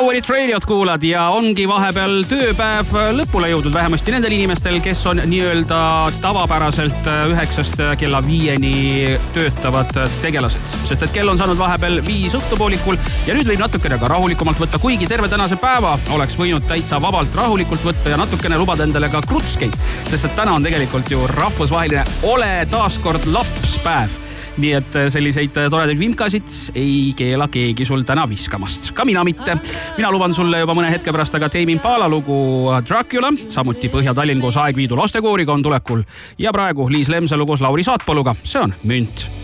Powerit Radiot kuulad ja ongi vahepeal tööpäev lõpule jõudnud vähemasti nendel inimestel, kes on nii-öelda tavapäraselt 9 kella 5 töötavad tegelased. Sest et kell on saanud vahepeal 5 õhtupoolikul ja nüüd võib natukene ka rahulikumalt võtta, kuigi terve tänase päeva oleks võinud täitsa vabalt rahulikult võtta ja natukene lubada endale ka krutskeid. Sest et täna on tegelikult ju rahvusvaheline ole taaskord lapspäev. Nii et selliseid toredaid vimkasid ei keela keegi sul täna viskamast. Ka mina mitte. Mina luban sulle juba mõne hetke pärast aga Tame Impala lugu Dracula, samuti Põhja-Tallinn koos Aegviidu lastekooriga on tulekul ja praegu Liis Lemse lugus Lauri Saatpaluga. See on Münt.